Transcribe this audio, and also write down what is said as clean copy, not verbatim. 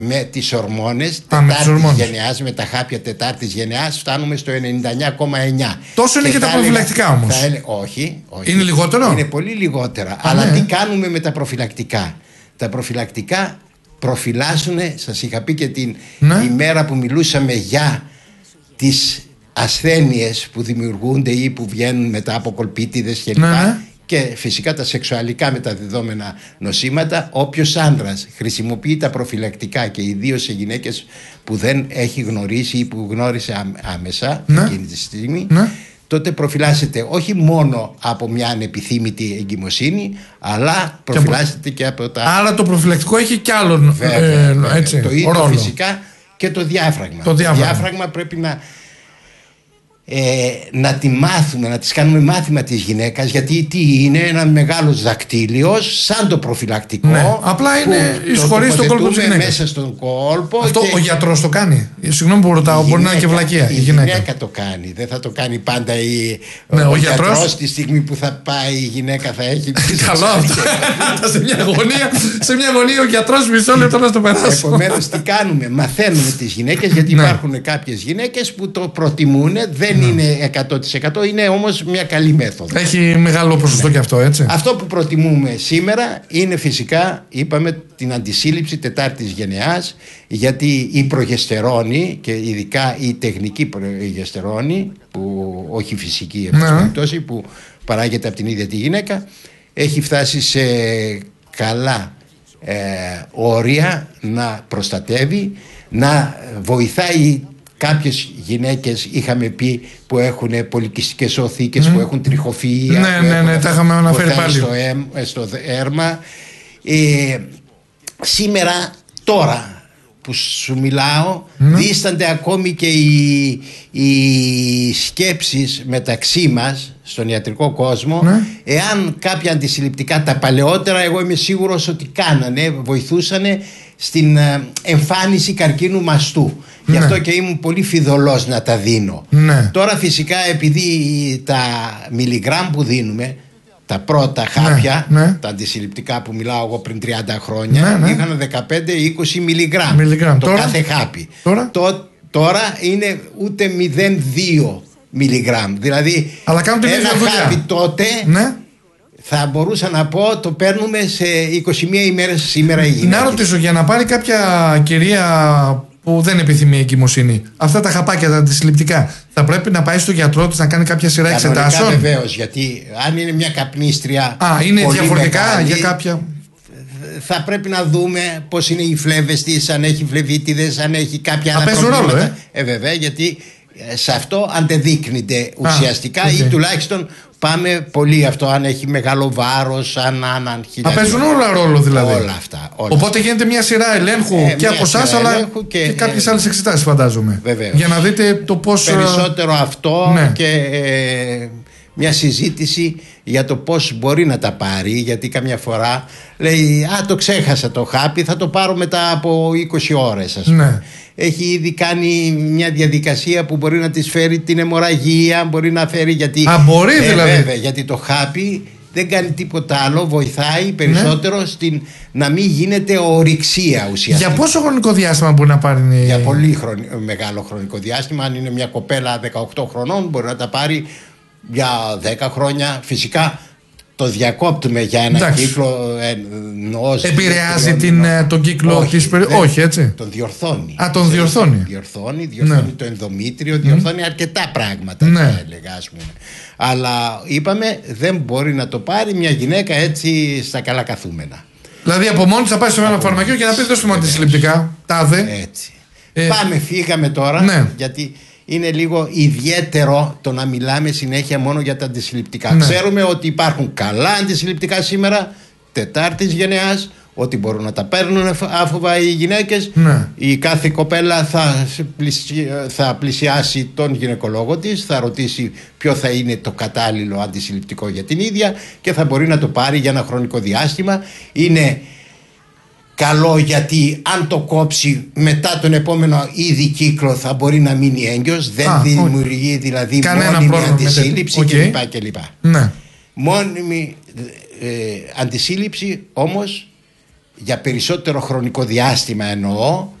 με τις ορμόνες τετάρτης γενεάς, με τα χάπια τετάρτης γενεάς, φτάνουμε στο 99,9. Τόσο είναι και τα προφυλακτικά όμως. Όχι. Είναι λιγότερο. Είναι πολύ λιγότερα. Αλλά τι κάνουμε με τα προφυλακτικά? Τα προφυλακτικά προφυλάσσουν, σας είχα πει και την ημέρα που μιλούσαμε για τις ασθένειες που δημιουργούνται ή που βγαίνουν μετά από κολπίτιδες κλπ. Και φυσικά τα σεξουαλικά μεταδεδόμενα νοσήματα. Όποιος άνδρας χρησιμοποιεί τα προφυλακτικά, και ιδίως σε γυναίκες που δεν έχει γνωρίσει ή που γνώρισε άμεσα εκείνη τη στιγμή, τότε προφυλάσσεται όχι μόνο από μια ανεπιθύμητη εγκυμοσύνη, αλλά προφυλάσσεται και από τα... Άρα το προφυλακτικό έχει κι άλλον έτσι, το ίδιο ρόλο. Φυσικά και το διάφραγμα. Το διάφραγμα πρέπει να τη μάθουμε, να τις κάνουμε μάθημα της γυναίκας, γιατί τι είναι? Ένα μεγάλος δακτύλιος σαν το προφυλακτικό. Ναι, απλά είναι εισχωρεί στον κόλπο της γυναίκας. Μέσα στον κόλπο. Αυτό ο γιατρός το κάνει? Συγγνώμη που ρωτάω, μπορεί να είναι και βλακεία. Η γυναίκα το κάνει. Δεν θα το κάνει πάντα ο γιατρός. Τη στιγμή που θα πάει η γυναίκα θα έχει... Καλό αυτό. Σε μια γωνία ο γιατρός μισό λεπτό να στο περάσει. Επομένως τι κάνουμε? Μαθαίνουμε τις γυναίκες, γιατί υπάρχουν κάποιες γυναίκες που το προτιμούν. Δεν είναι 100%, είναι όμως μια καλή μέθοδο. Έχει μεγάλο ποσοστό και αυτό, έτσι. Αυτό που προτιμούμε σήμερα είναι φυσικά, είπαμε, την αντισύλληψη τετάρτης γενεάς, γιατί η προγεστερόνη, και ειδικά η τεχνική προγεστερόνη, που όχι φυσική περιπτώσει, που παράγεται από την ίδια τη γυναίκα, έχει φτάσει σε καλά όρια να προστατεύει, να βοηθάει. Κάποιες γυναίκες είχαμε πει που έχουν πολυκυστικές οθήκες, που έχουν τριχοφυΐα. Ναι, τα είχαμε αναφέρει πάλι. Στο αίρμα. Σήμερα, τώρα που σου μιλάω, δίστανται ακόμη και οι σκέψεις μεταξύ μας στον ιατρικό κόσμο, εάν κάποια αντισυλληπτικά τα παλαιότερα, εγώ είμαι σίγουρος ότι βοηθούσανε στην εμφάνιση καρκίνου μαστού. Γι' αυτό και ήμουν πολύ φιδωλός να τα δίνω. Τώρα φυσικά, επειδή τα μιλιγκράμμ που δίνουμε, τα πρώτα χάπια, τα αντισυλληπτικά που μιλάω εγώ πριν 30 χρόνια, είχαν 15-20 μιλιγκράμμ το κάθε χάπι. Τώρα είναι ούτε 0,2 μιλιγκράμμ. Δηλαδή ένα χάπι τότε θα μπορούσα να πω το παίρνουμε σε 21 ημέρες σήμερα η γυναίκα. Να ρωτήσω, για να πάρει κάποια κυρία που δεν επιθυμεί εγκυμοσύνη, αυτά τα χαπάκια, τα αντισυλληπτικά, θα πρέπει να πάει στο γιατρό της να κάνει κάποια σειρά εξετάσεων? Βεβαίως, γιατί αν είναι μια καπνίστρια. Είναι διαφορετικά μεγάλη, για κάποια. Θα πρέπει να δούμε πώς είναι οι φλέβες της, αν έχει φλεβίτιδες, αν έχει κάποια άλλα προβλήματα. Βέβαια, γιατί σε αυτό αντεδείκνυται ουσιαστικά, ή τουλάχιστον πάμε πολύ αυτό, αν έχει μεγάλο βάρος, αν παίζουν όλα ρόλο δηλαδή. Όλα αυτά. Οπότε γίνεται μια σειρά ελέγχου και από εσάς, αλλά και κάποιες άλλες εξετάσεις, φαντάζομαι. Βεβαίως. Για να δείτε το πώς. Περισσότερο αυτό και μια συζήτηση για το πώς μπορεί να τα πάρει, γιατί καμιά φορά λέει το ξέχασα το χάπι, θα το πάρω μετά από 20 ώρες ας πούμε. Έχει ήδη κάνει μια διαδικασία που μπορεί να της φέρει την αιμορραγία, μπορεί να φέρει, γιατί μπορεί δηλαδή. Βέβαια, γιατί το χάπι δεν κάνει τίποτα άλλο, βοηθάει περισσότερο στην να μην γίνεται ορυξία ουσιαστικά. Για πόσο χρονικό διάστημα μπορεί να πάρει? Για πολύ μεγάλο χρονικό διάστημα. Αν είναι μια κοπέλα 18 χρονών, μπορεί να τα πάρει για 10 χρόνια. Φυσικά το διακόπτουμε για ένα κύκλο. Επηρεάζει τον κύκλο της περίοδου? Όχι, έτσι. Τον διορθώνει. Τον διορθώνει. Διορθώνει το ενδομήτριο, διορθώνει αρκετά πράγματα, θα έλεγα, ας πούμε. Αλλά είπαμε, δεν μπορεί να το πάρει μια γυναίκα έτσι στα καλά καθούμενα. Δηλαδή από μόνη θα πάει στο ένα φαρμακείο και να πει δώστε μου αντισυλληπτικά. Τάδε. Έτσι. Πάμε, φύγαμε τώρα, γιατί είναι λίγο ιδιαίτερο το να μιλάμε συνέχεια μόνο για τα αντισυλληπτικά. Ξέρουμε ότι υπάρχουν καλά αντισυλληπτικά σήμερα, τετάρτης γενεάς, ότι μπορούν να τα παίρνουν άφοβα οι γυναίκες. Η κάθε κοπέλα θα πλησιάσει τον γυναικολόγο της, θα ρωτήσει ποιο θα είναι το κατάλληλο αντισυλληπτικό για την ίδια και θα μπορεί να το πάρει για ένα χρονικό διάστημα. Είναι καλό, γιατί αν το κόψει μετά τον επόμενο ήδη κύκλο θα μπορεί να μείνει έγκυος. Δεν δημιουργεί δηλαδή μόνιμη αντισύλληψη κλπ. Μόνιμη αντισύλληψη όμως για περισσότερο χρονικό διάστημα εννοώ,